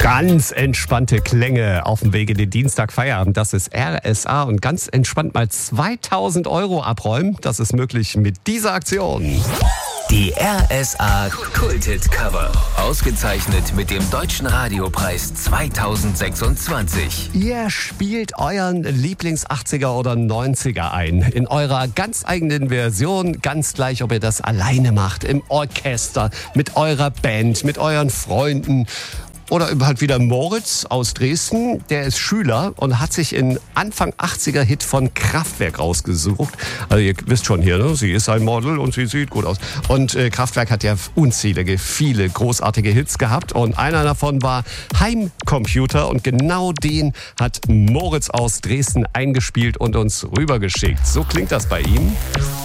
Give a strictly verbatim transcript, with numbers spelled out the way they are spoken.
Ganz entspannte Klänge auf dem Weg in den Dienstagfeierabend. Das ist R S A und ganz entspannt mal zweitausend Euro abräumen. Das ist möglich mit dieser Aktion. Die R S A Kulthit Cover. Ausgezeichnet mit dem Deutschen Radiopreis zweitausendsechsundzwanzig. Ihr spielt euren Lieblings-achtziger oder neunziger ein. In eurer ganz eigenen Version. Ganz gleich, ob ihr das alleine macht, im Orchester, mit eurer Band, mit euren Freunden. Oder halt wieder Moritz aus Dresden, der ist Schüler und hat sich in Anfang achtziger-Hit von Kraftwerk rausgesucht. Also ihr wisst schon hier, ne? Sie ist ein Model und sie sieht gut aus. Und äh, Kraftwerk hat ja unzählige, viele großartige Hits gehabt. Und einer davon war Heimcomputer. Und genau den hat Moritz aus Dresden eingespielt und uns rübergeschickt. So klingt das bei ihm.